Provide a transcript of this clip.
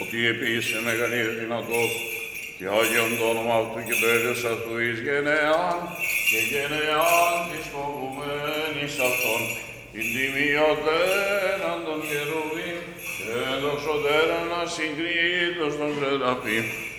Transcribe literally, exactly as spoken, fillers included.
ότι επίσης μεγαλύτερη δυνατό και Άγιον το όνομα αυτού και το έλεος αυτού εις γενεάν και γενεάν της φοβουμένης αυτών την τιμιωτέραν των χερουβίμ και δοξωτέραν ασυγκρίτως των πρεδαπή